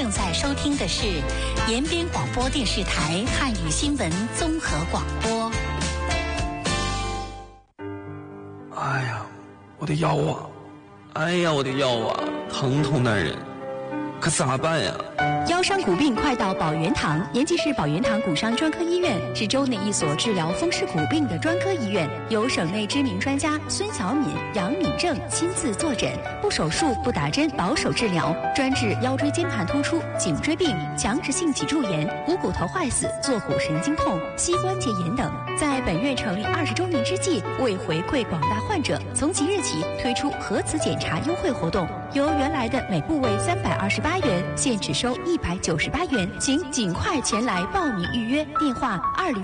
正在收听的是延边广播电视台汉语新闻综合广播。 哎呀，我的腰啊！哎呀，我的腰啊，疼痛难忍，可咋办呀？ 腰伤骨病快到宝元堂，延吉市宝元堂骨伤专科医院是州内一所治疗风湿骨病的专科医院，由省内知名专家孙小敏、杨敏正亲自坐诊，不手术、不打针，保守治疗，专治腰椎间盘突出、颈椎病、强直性脊柱炎、股骨头坏死、坐骨神经痛、膝关节炎等。在本院成立20周年之际，为回馈广大患者，从即日起推出核磁检查优惠活动，由原来的每部位328元，现只收198元，请尽快前来报名预约。电话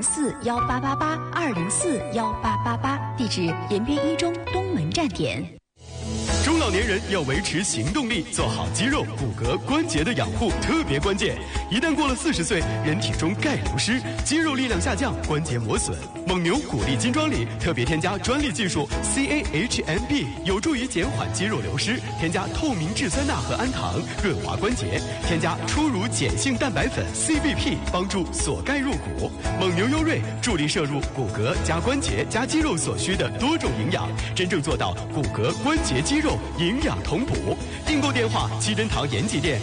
2041888，2041888，地址延边一中东门站点。 中老年人要维持行动力，做好肌肉、骨骼、关节的养护特别关键。一旦过了40岁，人体中钙流失，肌肉力量下降，关节磨损。蒙牛骨力金装里特别添加专利技术 CAHMB， 有助于减缓肌肉流失。添加透明质酸钠和氨糖，润滑关节。添加初乳碱性蛋白粉 CBP， 帮助锁钙入骨。蒙牛优瑞助力摄入骨骼加关节加肌肉所需的多种营养，真正做到骨骼、关节、肌肉营养同补。订购电话：七珍堂延吉店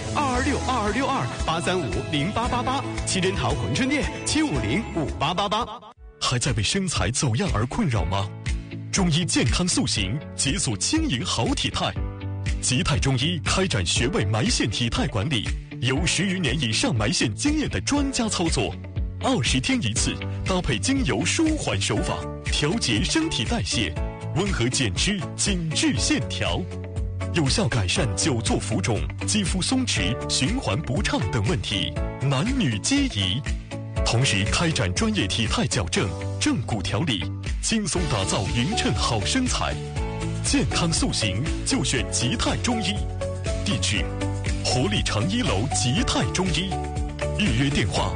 2262262835888，七珍堂珲春店7505888。 还在为身材走样而困扰吗？中医健康塑形，解锁轻盈好体态。吉泰中医开展穴位埋线体态管理，有10余年以上埋线经验的专家操作，20天一次，搭配精油舒缓手法，调节身体代谢，温和减脂，紧致线条，有效改善久坐浮肿、肌肤松弛、循环不畅等问题，男女皆宜。同时开展专业体态矫正、正骨调理，轻松打造匀称好身材。健康塑形就选吉泰中医，地址：活力长1楼吉泰中医，预约电话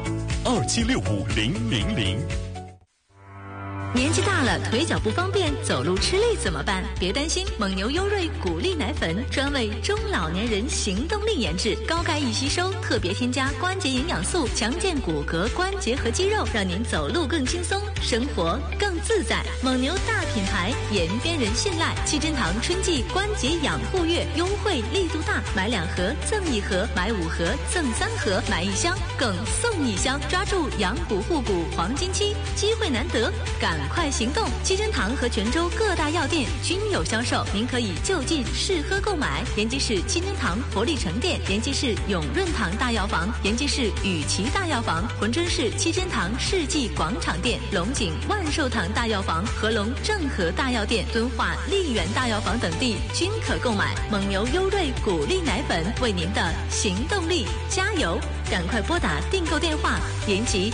27650000。 年纪大了，腿脚不方便，走路吃力怎么办？别担心，蒙牛优瑞骨力奶粉专为中老年人行动力研制，高钙易吸收，特别添加关节营养素，强健骨骼、关节和肌肉，让您走路更轻松，生活更自在。蒙牛大品牌，延边人信赖。七珍堂春季关节养护月优惠力度大，买2盒赠1盒，买5盒赠3盒，买1箱更送1箱，抓住养骨护骨黄金期，机会难得，赶快行动！七珍堂和泉州各大药店均有销售，您可以就近试喝购买。延吉市七珍堂活力城店、延吉市永润堂大药房、延吉市雨琦大药房、珲春市七珍堂世纪广场店、龙井万寿堂大药房、合龙正和大药店、敦化丽园大药房等地均可购买。蒙牛优瑞骨力奶粉为您的行动力加油！赶快拨打订购电话：延吉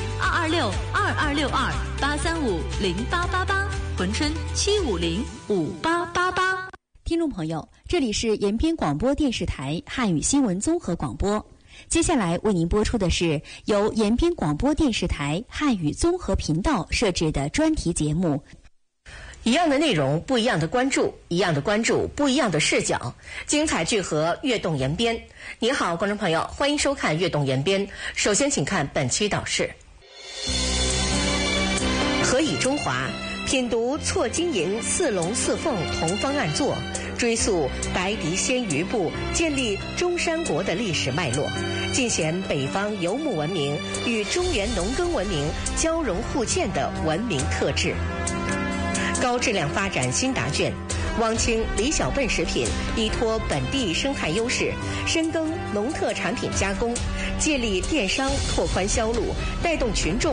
226226283508888，珲春7505888。 听众朋友，这里是延边广播电视台汉语新闻综合广播。接下来为您播出的是由延边广播电视台汉语综合频道设置的专题节目。 一样的内容，不一样的关注；一样的关注，不一样的视角。精彩聚合，跃动延边。你好，观众朋友，欢迎收看《跃动延边》。首先，请看本期导视：何以中华？品读错金银4龙4凤同方案作，追溯白狄鲜于部建立中山国的历史脉络，尽显北方游牧文明与中原农耕文明交融互鉴的文明特质。高质量发展新答卷，汪清、李小笨食品依托本地生态优势，深耕农特产品加工，借力电商拓宽销路，带动群众